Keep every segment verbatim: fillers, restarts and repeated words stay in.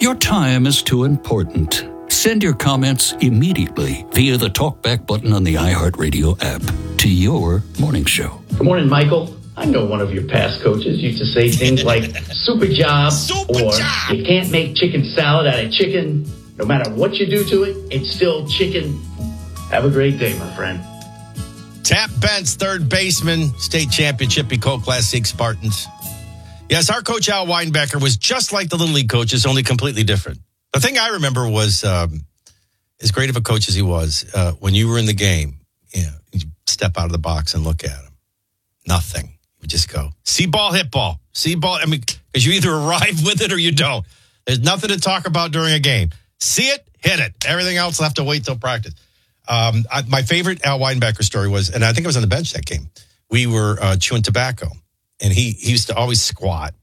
Your time is too important. Send your comments immediately via the TalkBack button on the iHeartRadio app to your morning show. Good morning, Michael. I know one of your past coaches used to say things like super job Super or job. you can't make chicken salad out of chicken. No matter what you do to it, it's still chicken. Have a great day, my friend. Tap Bent's third baseman, state championship Eco Class League Spartans. Yes, our coach Al Weinbecker was just like the Little League coaches, only completely different. The thing I remember was, um, as great of a coach as he was, uh, when you were in the game, you know, you step out of the box and look at him. Nothing. You just go, see ball, hit ball. See ball. I mean, because you either arrive with it or you don't. There's nothing to talk about during a game. See it, hit it. Everything else will have to wait till practice. Um, I, my favorite Al Weinbecker story was, and I think I was on the bench that game, we were uh, chewing tobacco, and he, he used to always squat.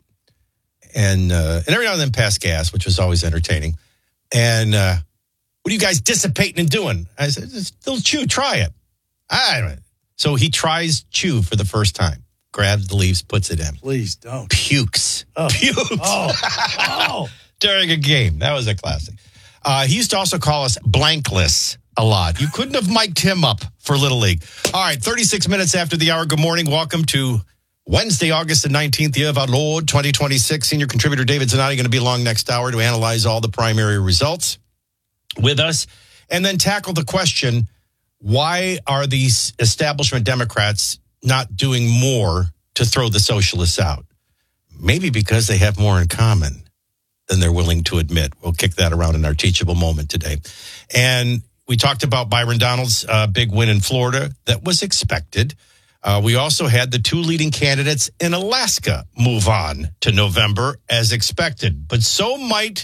And uh, and every now and then pass gas, which was always entertaining. And uh, what are you guys dissipating and doing? I said, little chew, try it. I don't know. So he tries chew for the first time, grabs the leaves, puts it in. Please don't. Pukes. Oh. Pukes. Oh. Oh. During a game. That was a classic. Uh, he used to also call us blankless a lot. You couldn't have mic'd him up for Little League. All right, thirty-six minutes after the hour. Good morning. Welcome to Wednesday, August the nineteenth, year of our Lord, twenty twenty-six. Senior contributor David Zanotti going to be along next hour to analyze all the primary results with us and then tackle the question, why are these establishment Democrats not doing more to throw the socialists out? Maybe because they have more in common than they're willing to admit. We'll kick that around in our teachable moment today. And we talked about Byron Donalds' uh, big win in Florida that was expected. Uh, we also had the two leading candidates in Alaska move on to November as expected. But so might,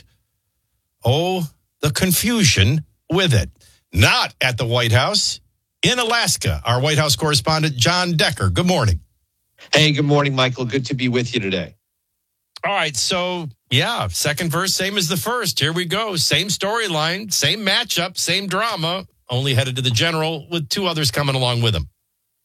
oh, the confusion with it. Not at the White House, in Alaska. Our White House correspondent, John Decker. Good morning. Hey, good morning, Michael. Good to be with you today. All right, so, yeah, second verse, same as the first. Here we go. Same storyline, same matchup, same drama, only headed to the general with two others coming along with him.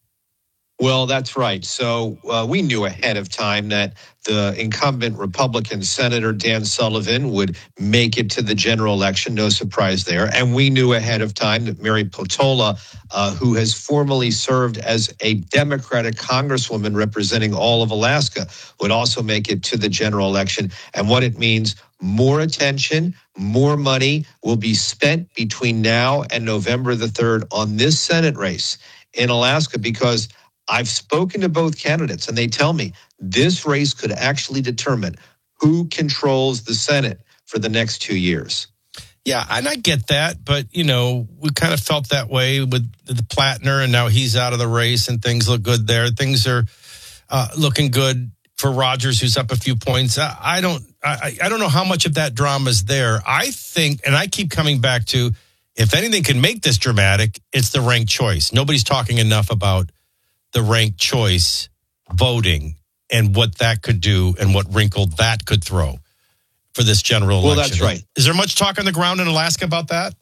Well, that's right. So uh, we knew ahead of time that the incumbent Republican Senator Dan Sullivan would make it to the general election. No surprise there. And we knew ahead of time that Mary Peltola, uh, who has formerly served as a Democratic congresswoman representing all of Alaska, would also make it to the general election. And what it means, more attention, more money will be spent between now and November the third on this Senate race in Alaska, because I've spoken to both candidates, and they tell me this race could actually determine who controls the Senate for the next two years. Yeah, and I get that, but, you know, we kind of felt that way with the Plattner, and now he's out of the race, and things look good there. Things are uh, looking good for Rogers, who's up a few points. I, I don't I, I don't know how much of that drama is there. I think, and I keep coming back to, if anything can make this dramatic, it's the ranked choice. Nobody's talking enough about the ranked choice voting and what that could do and what wrinkle that could throw for this general election. Well, that's right. Is there much talk on the ground in Alaska about that?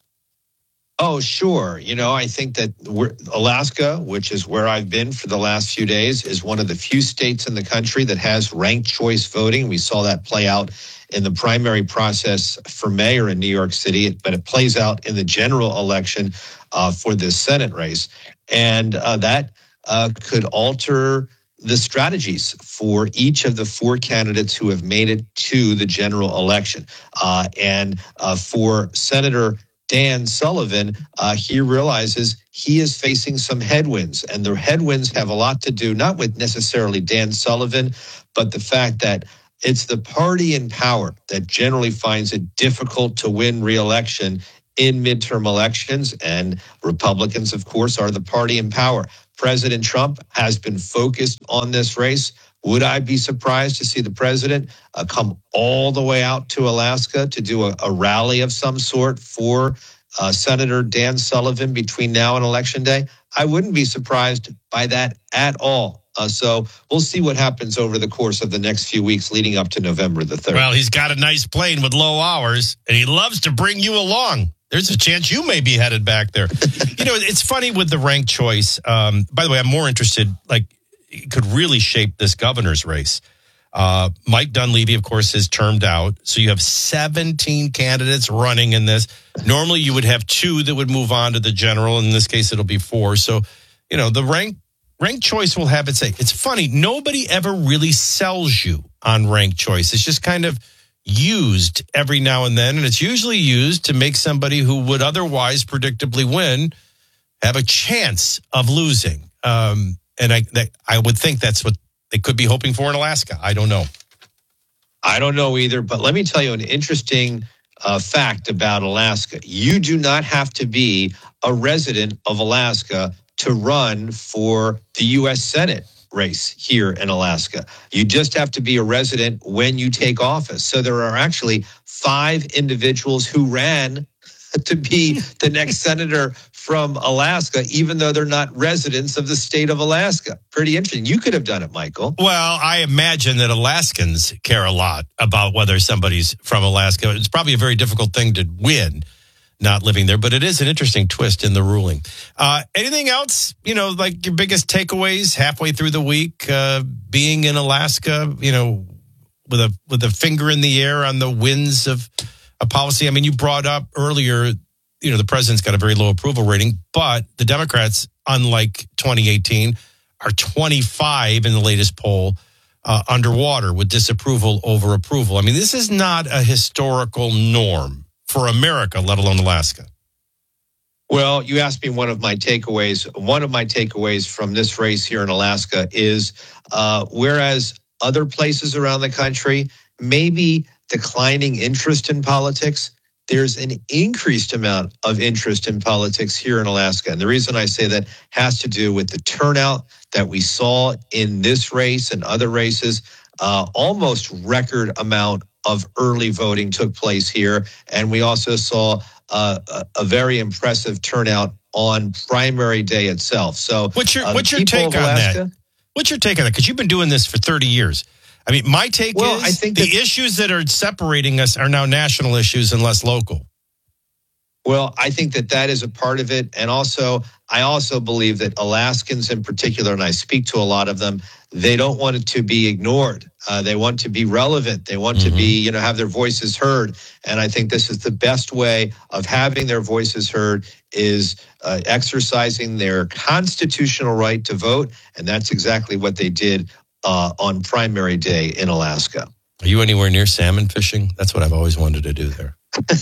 Oh, sure. You know, I think that we're, Alaska, which is where I've been for the last few days, is one of the few states in the country that has ranked choice voting. We saw that play out in the primary process for mayor in New York City, but it plays out in the general election uh, for this Senate race. And uh, that Uh, could alter the strategies for each of the four candidates who have made it to the general election. Uh, and uh, for Senator Dan Sullivan, uh, he realizes he is facing some headwinds. And the headwinds have a lot to do, not with necessarily Dan Sullivan, but the fact that it's the party in power that generally finds it difficult to win re-election in midterm elections. And Republicans, of course, are the party in power. President Trump has been focused on this race. Would I be surprised to see the president uh, come all the way out to Alaska to do a, a rally of some sort for uh, Senator Dan Sullivan between now and Election Day? I wouldn't be surprised by that at all. Uh, so we'll see what happens over the course of the next few weeks leading up to November the third. Well, he's got a nice plane with low hours, and he loves to bring you along. There's a chance you may be headed back there. You know, it's funny with the ranked choice. Um, by the way, I'm more interested, like, it could really shape this governor's race. Uh, Mike Dunleavy, of course, is termed out. So you have seventeen candidates running in this. Normally you would have two that would move on to the general. In this case, it'll be four. So, you know, the rank ranked choice will have its say. It's funny. Nobody ever really sells you on ranked choice. It's just kind of used every now and then. And it's usually used to make somebody who would otherwise predictably win have a chance of losing. Um, and I, that, I would think that's what they could be hoping for in Alaska. I don't know. I don't know either, but let me tell you an interesting uh, fact about Alaska. You do not have to be a resident of Alaska to run for the U S Senate race here in Alaska. You just have to be a resident when you take office. So there are actually five individuals who ran to be the next senator from Alaska, even though they're not residents of the state of Alaska. Pretty interesting. You could have done it, Michael. Well, I imagine that Alaskans care a lot about whether somebody's from Alaska. It's probably a very difficult thing to win not living there, but it is an interesting twist in the ruling. Uh, anything else, you know, like your biggest takeaways halfway through the week, uh, being in Alaska, you know, with a with a finger in the air on the winds of a policy? I mean, you brought up earlier, you know, the president's got a very low approval rating, but the Democrats, unlike twenty eighteen, are twenty-five in the latest poll uh, underwater with disapproval over approval. I mean, this is not a historical norm for America, let alone Alaska. Well, you asked me one of my takeaways. One of my takeaways from this race here in Alaska is uh, whereas other places around the country maybe declining interest in politics, there's an increased amount of interest in politics here in Alaska. And the reason I say that has to do with the turnout that we saw in this race and other races. Uh, almost record amount of early voting took place here. And we also saw uh, a, a very impressive turnout on primary day itself. So what's your, uh, what's your take on Alaska, that? What's your take on that? Because you've been doing this for thirty years. I mean, my take well, is I think the that, issues that are separating us are now national issues and less local. Well, I think that that is a part of it. And also, I also believe that Alaskans in particular, and I speak to a lot of them, they don't want it to be ignored. Uh, they want to be relevant. They want mm-hmm. to be, you know, have their voices heard. And I think this is the best way of having their voices heard is uh, exercising their constitutional right to vote. And that's exactly what they did uh, on primary day in Alaska. Are you anywhere near salmon fishing? That's what I've always wanted to do there.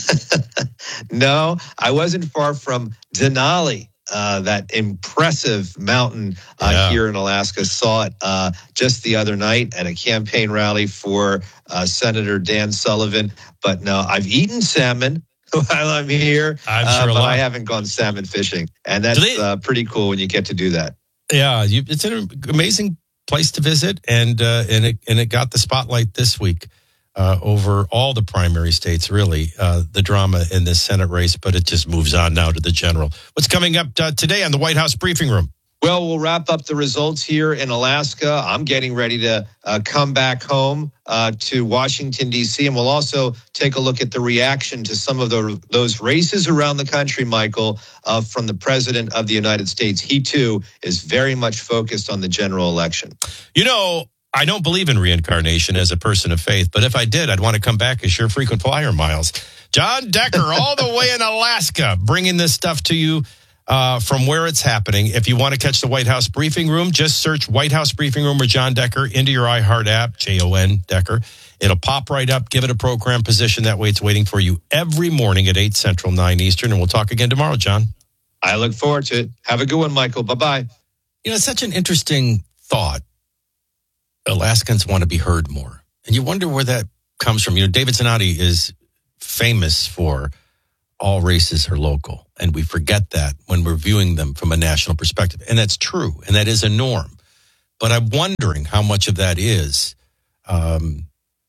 No, I wasn't far from Denali. Uh, that impressive mountain uh, yeah. here in Alaska. Saw it uh, just the other night at a campaign rally for uh, Senator Dan Sullivan. But no, I've eaten salmon while I'm here, I'm uh, sure but I haven't gone salmon fishing. And that's they, uh, pretty cool when you get to do that. Yeah, you, it's an amazing place to visit, and uh, and it and it got the spotlight this week. Uh, over all the primary states, really, uh, the drama in this Senate race, but it just moves on now to the general. What's coming up uh, today on the White House Briefing Room? Well, we'll wrap up the results here in Alaska. I'm getting ready to uh, come back home uh, to Washington, D C, and we'll also take a look at the reaction to some of the, those races around the country, Michael, uh, from the President of the United States. He, too, is very much focused on the general election. You know, I don't believe in reincarnation as a person of faith, but if I did, I'd want to come back as your frequent flyer, Miles. John Decker, all the way in Alaska, bringing this stuff to you uh, from where it's happening. If you want to catch the White House Briefing Room, just search White House Briefing Room or John Decker into your iHeart app, J O N Decker. It'll pop right up. Give it a program position. That way it's waiting for you every morning at eight Central, nine Eastern. And we'll talk again tomorrow, John. I look forward to it. Have a good one, Michael. Bye-bye. You know, it's such an interesting thought. Alaskans want to be heard more. And you wonder where that comes from. You know, David Zanotti is famous for all races are local. And we forget that when we're viewing them from a national perspective. And that's true. And that is a norm. But I'm wondering how much of that is um,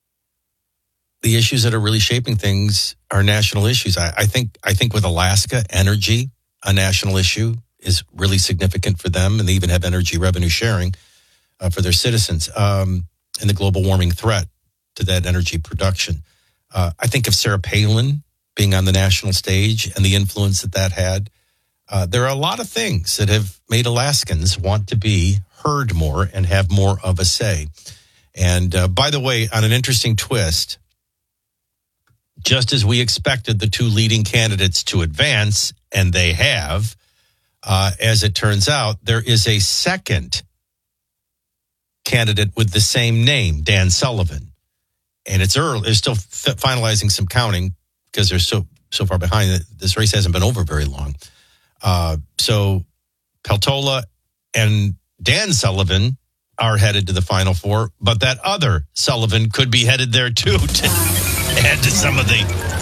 the issues that are really shaping things are national issues. I, I think I think with Alaska, energy, a national issue, is really significant for them. And they even have energy revenue sharing Uh, for their citizens, um, and the global warming threat to that energy production. Uh, I think of Sarah Palin being on the national stage and the influence that that had. Uh, there are a lot of things that have made Alaskans want to be heard more and have more of a say. And uh, by the way, on an interesting twist, just as we expected the two leading candidates to advance, and they have, uh, as it turns out, there is a second candidate with the same name, Dan Sullivan. And it's early. They're still f- finalizing some counting because they're so so far behind. This race hasn't been over very long. Uh, so Peltola and Dan Sullivan are headed to the Final Four, but that other Sullivan could be headed there too to add to some of the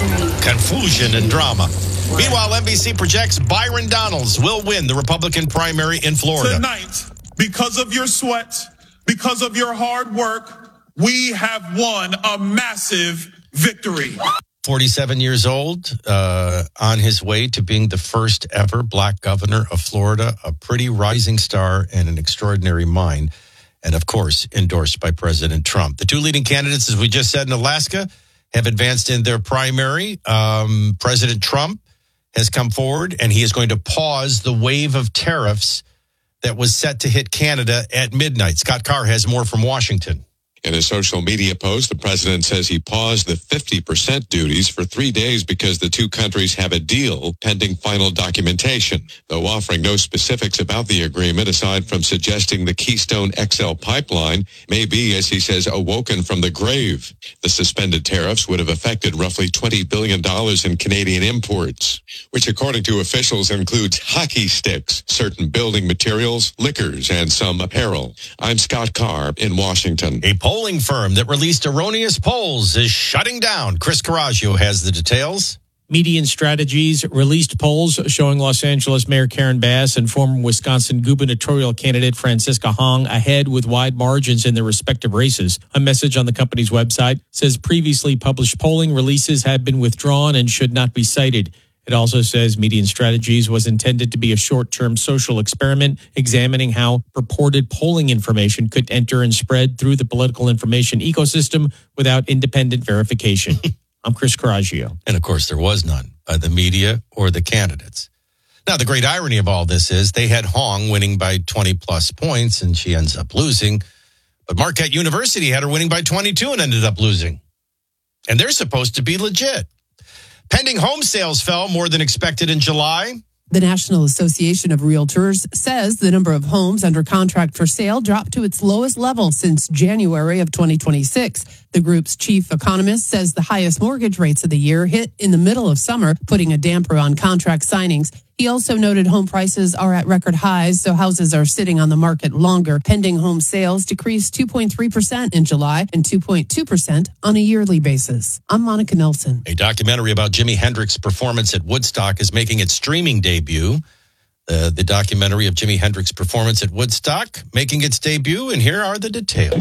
confusion and drama. Meanwhile, N B C projects Byron Donalds will win the Republican primary in Florida. Tonight, because of your sweat, because of your hard work, we have won a massive victory. forty-seven years old, uh, on his way to being the first ever black governor of Florida, a pretty rising star and an extraordinary mind. And of course, endorsed by President Trump. The two leading candidates, as we just said in Alaska, have advanced in their primary. Um, President Trump has come forward and he is going to pause the wave of tariffs that was set to hit Canada at midnight. Scott Carr has more from Washington. In a social media post, the president says he paused the fifty percent duties for three days because the two countries have a deal pending final documentation, though offering no specifics about the agreement aside from suggesting the Keystone X L pipeline may be, as he says, awoken from the grave. The suspended tariffs would have affected roughly twenty billion dollars in Canadian imports, which according to officials includes hockey sticks, certain building materials, liquors, and some apparel. I'm Scott Carr in Washington. A polling firm that released erroneous polls is shutting down. Chris Coraggio has the details. Median Strategies released polls showing Los Angeles Mayor Karen Bass and former Wisconsin gubernatorial candidate Francisca Hong ahead with wide margins in their respective races. A message on the company's website says previously published polling releases have been withdrawn and should not be cited. It also says Median Strategies was intended to be a short-term social experiment examining how purported polling information could enter and spread through the political information ecosystem without independent verification. I'm Chris Coraggio. And of course, there was none by the media or the candidates. Now, the great irony of all this is they had Hong winning by twenty plus points and she ends up losing. But Marquette University had her winning by twenty-two and ended up losing. And they're supposed to be legit. Pending home sales fell more than expected in July. The National Association of Realtors says the number of homes under contract for sale dropped to its lowest level since January of twenty twenty-six. The group's chief economist says the highest mortgage rates of the year hit in the middle of summer, putting a damper on contract signings. He also noted home prices are at record highs, so houses are sitting on the market longer. Pending home sales decreased two point three percent in July and two point two percent on a yearly basis. I'm Monica Nelson. A documentary about Jimi Hendrix's performance at Woodstock is making its streaming debut. Uh, the documentary of Jimi Hendrix's performance at Woodstock making its debut, and here are the details.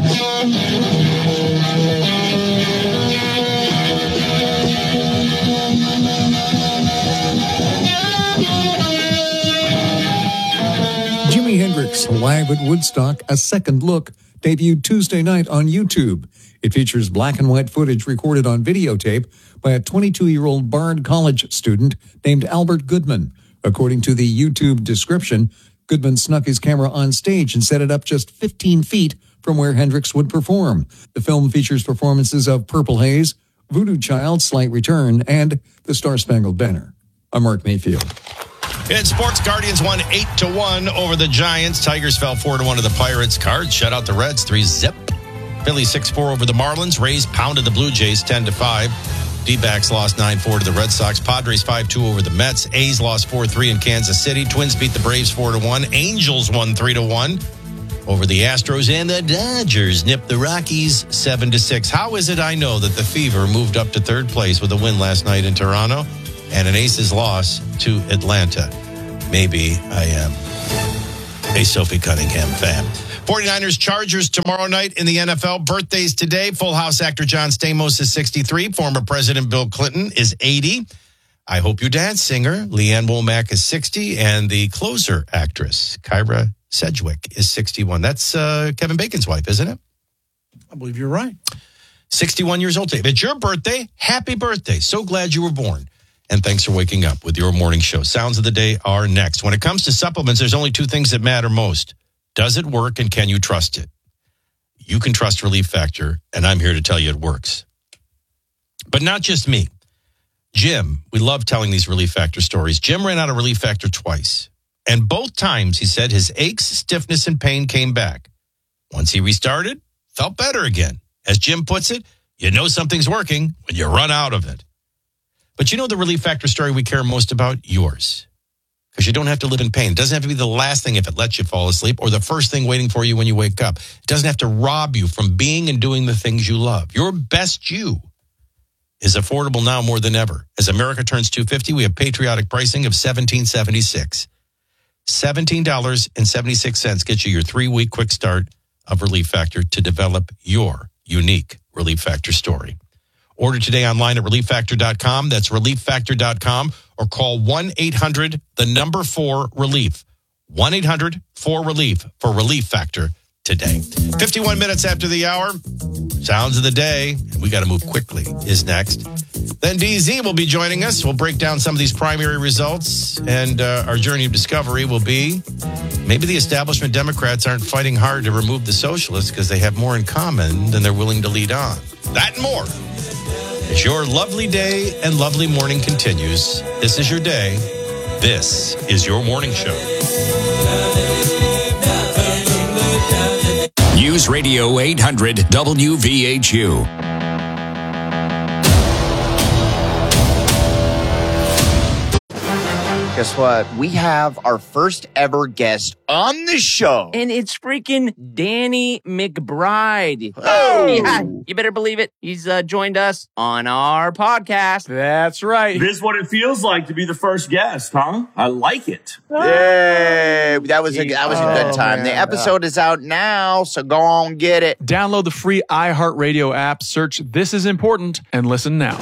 Jimi Hendrix live at Woodstock, a second look, debuted Tuesday night on YouTube. It features black and white footage recorded on videotape by a twenty-two-year-old Bard College student named Albert Goodman. According to the YouTube description, Goodman snuck his camera on stage and set it up just fifteen feet from where Hendrix would perform. The film features performances of Purple Haze, Voodoo Child, Slight Return, and The Star-Spangled Banner. I'm Mark Mayfield. In sports, Guardians won eight to one over the Giants. Tigers fell four to one to the Pirates. Cards shut out the Reds three zip. Phillies six four over the Marlins. Rays pounded the Blue Jays ten to five. D-backs lost nine four to the Red Sox. Padres five two over the Mets. A's lost four three in Kansas City. Twins beat the Braves four to one. Angels won three to one over the Astros. And the Dodgers nipped the Rockies seven to six. How is it I know that the Fever moved up to third place with a win last night in Toronto and an Aces loss to Atlanta? Maybe I am a Sophie Cunningham fan. 49ers Chargers tomorrow night in the N F L. Birthdays today. Full House actor John Stamos is sixty-three. Former President Bill Clinton is eighty. I Hope You Dance singer Leanne Womack is sixty. And the Closer actress Kyra Sedgwick is sixty-one. That's uh, Kevin Bacon's wife, isn't it? I believe you're right. sixty-one years old today. If it's your birthday, happy birthday. So glad you were born. And thanks for waking up with your morning show. Sounds of the day are next. When it comes to supplements, there's only two things that matter most. Does it work and can you trust it? you can trust Relief Factor, and I'm here to tell you it works. But not just me. Jim, we love telling these Relief Factor stories. Jim ran out of Relief Factor twice. And both times, he said his aches, stiffness, and pain came back. Once he restarted, felt better again. As Jim puts it, you know something's working when you run out of it. But you know the Relief Factor story we care most about? Yours. Because you don't have to live in pain. It doesn't have to be the last thing if it lets you fall asleep or the first thing waiting for you when you wake up. It doesn't have to rob you from being and doing the things you love. Your best you is affordable now more than ever. As America turns two hundred fifty dollars, we have patriotic pricing of seventeen dollars and seventy-six cents. seventeen dollars and seventy-six cents gets you your three-week quick start of Relief Factor to develop your unique Relief Factor story. Order today online at relief factor dot com. That's relief factor dot com, or call one eight hundred, the number four, relief. one eight hundred four relief for Relief Factor today. fifty-one minutes after the hour, Sounds of the Day, we got to move quickly, is next. Then D Z will be joining us. We'll break down some of these primary results, and uh, our journey of discovery will be maybe the establishment Democrats aren't fighting hard to remove the socialists because they have more in common than they're willing to lead on. That and more. As your lovely day and lovely morning continues, this is your day. This is your morning show. News Radio eight hundred W V H U. Guess what? We have our first ever guest on the show. And it's freaking Danny McBride. Oh! Yeah, you better believe it. He's uh, joined us on our podcast. That's right. This is what it feels like to be the first guest, huh? I like it. Yay! That was a, that was a good time. Oh, the man. episode is out now, so go on, get it. Download the free iHeartRadio app, search This Is Important, and listen now.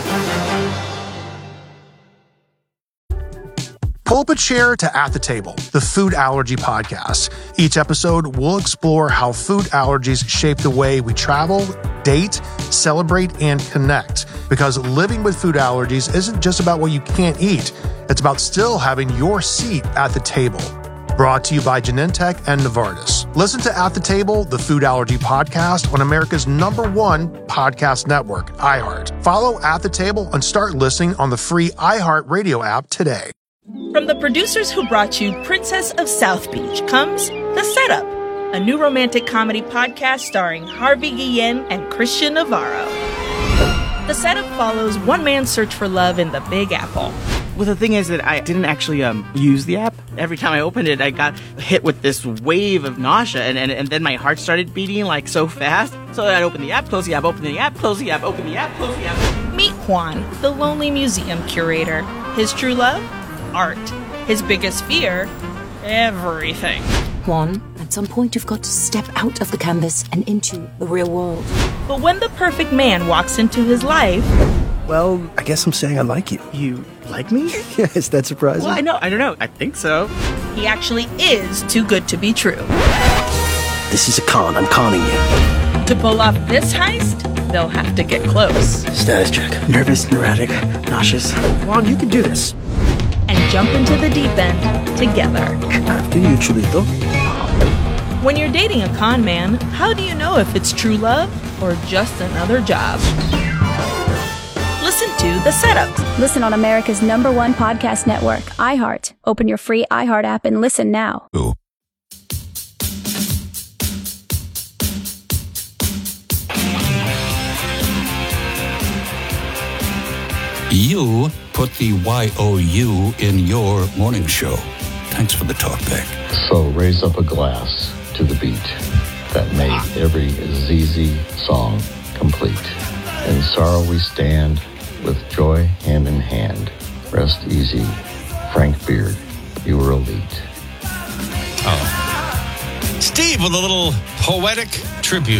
Pull up a chair to At the Table, the food allergy podcast. Each episode, we'll explore how food allergies shape the way we travel, date, celebrate, and connect. Because living with food allergies isn't just about what you can't eat. It's about still having your seat at the table. Brought to you by Genentech and Novartis. Listen to At the Table, the food allergy podcast on America's number one podcast network, iHeart. Follow At the Table and start listening on the free iHeartRadio app today. From the producers who brought you Princess of South Beach comes The Setup, a new romantic comedy podcast starring Harvey Guillen and Christian Navarro. The Setup follows one man's search for love in the Big Apple. Well, the thing is that I didn't actually um, use the app. Every time I opened it, I got hit with this wave of nausea, and, and, and then my heart started beating like so fast. So I'd open the app, close the app, open the app, close the app, open the app, close the app. Meet Juan, the lonely museum curator. His true love? Art. His biggest fear? Everything. Juan, at some point you've got to step out of the canvas and into the real world. But when the perfect man walks into his life... Well, I guess I'm saying I like you. You like me? Yeah, is that surprising? Well, I know, I don't know. I think so. He actually is too good to be true. This is a con. I'm conning you. To pull off this heist, they'll have to get close. Status check. Nervous, neurotic, nauseous. Juan, you can do this. And jump into the deep end together. After you, Chulito. When you're dating a con man, how do you know if it's true love or just another job? Listen to The Setup. Listen on America's number one podcast network, iHeart. Open your free iHeart app and listen now. Ooh. You put the Y O U in your morning show. Thanks for the talk back. So raise up a glass to the beat that made every Z Z song complete. In sorrow we stand, with joy hand in hand. Rest easy, Frank Beard, you were elite. Oh. Steve with a little poetic tribute.